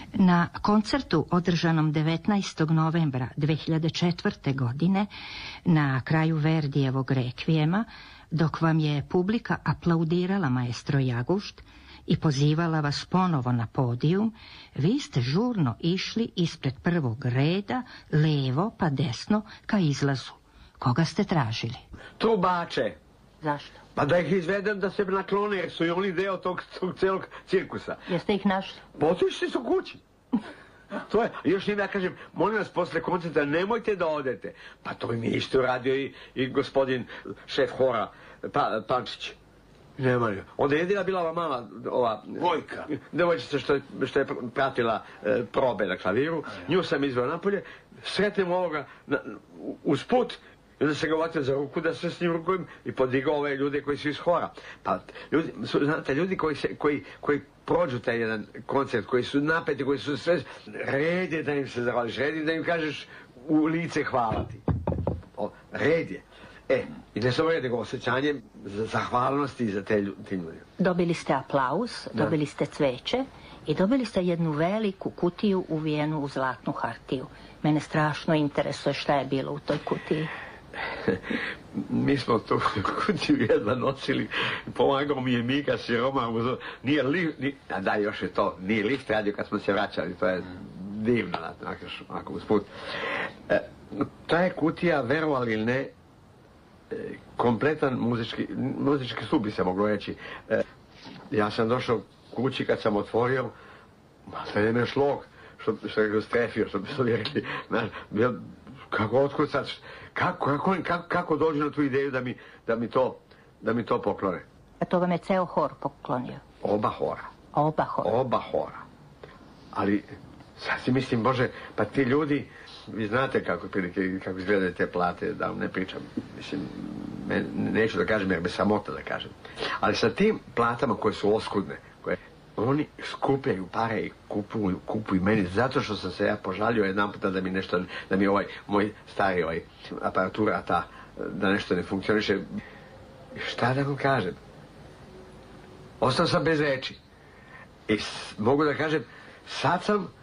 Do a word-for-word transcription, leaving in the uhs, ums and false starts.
Na koncertu održanom devetnaestog novembra dve hiljade četvrte. godine na kraju Verdijevog rekvijema, dok vam je publika aplaudirala maestro Jagušt i pozivala vas ponovo na podijum, vi ste žurno išli ispred prvog reda, levo pa desno, ka izlazu. Koga ste tražili? Trubače. Zašto? Pa da ih izvedem da se naklone, jer su i oni deo tog, tog celog cirkusa. Jeste ih našli? Potišli su kući. To je, još njim ja kažem, molim vas posle koncerta, nemojte da odete. Pa to mi je isto uradio i, i gospodin šef hora, pa, Pančić. Nema li. Onda je jedina bila ova mala, ova... Vojka. Devojčica što je, što je pratila e, probe na klaviru. Nju sam izveo napolje, sretnem ovoga na, uz put, i onda se ga uvatio za ruku da se s njim rukujem i podigao ove ljude koji su iz hora. Pa, ljudi, su, znate, ljudi koji, se, koji, koji prođu taj jedan koncert, koji su napeti, koji su sve... Red je da im se zahvališ, red je da im kažeš u lice hvala ti. O, red je. E, i ne samo red, nego osjećanje za zahvalnosti za te ljudi. Dobili ste aplauz, Da. dobili ste cveće i dobili ste jednu veliku kutiju uvijenu u zlatnu hartiju. Mene strašno interesuje šta je bilo u toj kutiji. Mi smo tu kutiju jedva nosili, pomagao mi je Mika Siroma, uzo, nije lift, ni, a da još je to, nije lift radio kad smo se vraćali, to je divno, ako usput. E, ta je kutija, verovali ili ne, e, kompletan muzički, muzički stup bi se moglo reći. E, ja sam došao kući kad sam otvorio, ma sve je me šlog, što, što je strefio, što bi se rekli, znaš, bil, kako otkucat, kako, kako, kako, kako dođu na tu ideju da mi, da mi to, da mi to poklone? A to vam je ceo hor poklonio? Oba hora. Oba hora? Oba hora. Ali, sad si mislim, Bože, pa ti ljudi, vi znate kako, prilike, kako izgledaju te plate, da vam ne pričam, mislim, ne, neću da kažem jer bi samota da kažem. Ali sa tim platama koje su oskudne, koje oni skupljaju pare i kupuju, kupuju meni, zato što sam se ja požalio jedan puta da mi nešto, da mi ovaj, moj stari ovaj aparatura ta, da nešto ne funkcioniše. Šta da vam kažem? Ostao sam bez reči. I s, mogu da kažem, sad sam